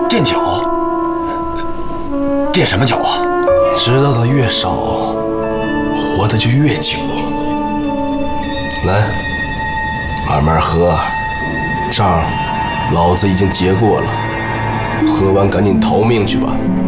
垫脚？垫什么脚啊？ 知道的越少，活的就越久。来，慢慢喝，账老子已经结过了，喝完赶紧逃命去吧。